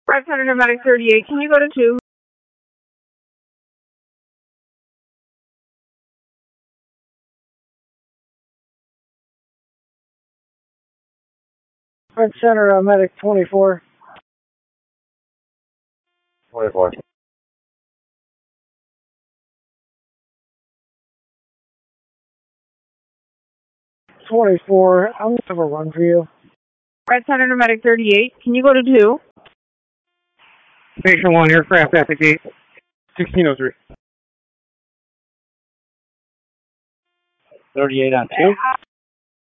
Red Center Nomadic 38, can you go to 2? Red Center Medic 24. 24. 24. I'm going to have a run for you. Red Center Nomadic 38, can you go to 2? Station 1, aircraft at the gate. 1603. 38 on 2.